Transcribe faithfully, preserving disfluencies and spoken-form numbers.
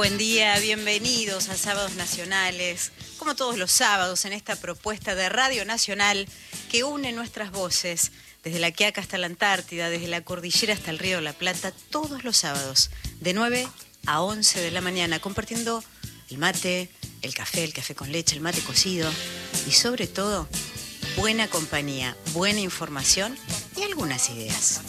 buen día, bienvenidos a Sábados Nacionales, como todos los sábados en esta propuesta de Radio Nacional que une nuestras voces desde la Quiaca hasta la Antártida, desde la cordillera hasta el Río de la Plata, todos los sábados, de nueve a once de la mañana, compartiendo el mate, el café, el café con leche, el mate cocido y sobre todo, buena compañía, buena información y algunas ideas.